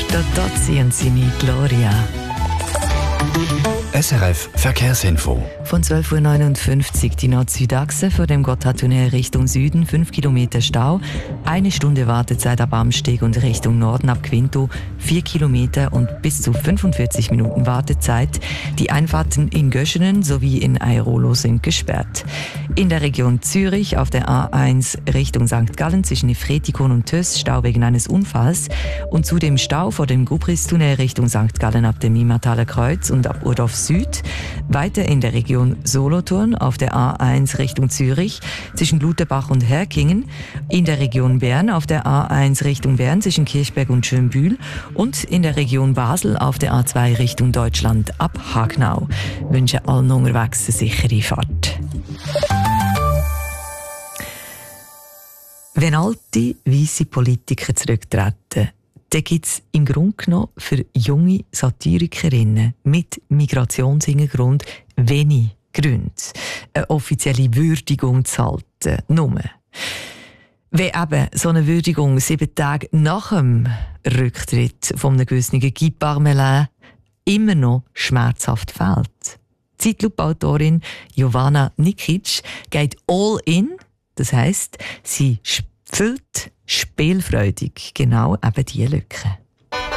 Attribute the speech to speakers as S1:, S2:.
S1: Dotzi und seine Gloria.
S2: SRF Verkehrsinfo.
S1: Von 12.59 Uhr die Nord-Süd-Achse vor dem Gotthardtunnel Richtung Süden, 5 Kilometer Stau, 1 Stunde Wartezeit ab Amsteg und Richtung Norden ab Quinto, 4 Kilometer und bis zu 45 Minuten Wartezeit. Die Einfahrten in Göschenen sowie in Airolo sind gesperrt. In der Region Zürich auf der A1 Richtung St. Gallen zwischen Ifretikon und Töss Stau wegen eines Unfalls und zudem Stau vor dem Gubristunnel Richtung St. Gallen ab dem Immertaler Kreuz und ab Urdorf Süd. Weiter in der Region Solothurn auf der A1 Richtung Zürich zwischen Lutherbach und Herkingen. In der Region Bern auf der A1 Richtung Bern zwischen Kirchberg und Schönbühl. Und in der Region Basel auf der A2 Richtung Deutschland ab Hagnau. Ich wünsche allen unterwegs eine sichere Fahrt. Wenn alte, weisse Politiker zurücktreten, dann gibt es im Grunde genommen für junge Satirikerinnen mit Migrationshintergrund wenig Gründe, eine offizielle Würdigung zu halten. Nur, wenn eben so eine Würdigung 7 Tage nach dem Rücktritt von einem gewissen Guy Parmelin immer noch schmerzhaft fehlt. Zeitlupe-Autorin Jovana Nikic geht all in, das heisst, sie füllt spielfreudig genau eben diese Lücke.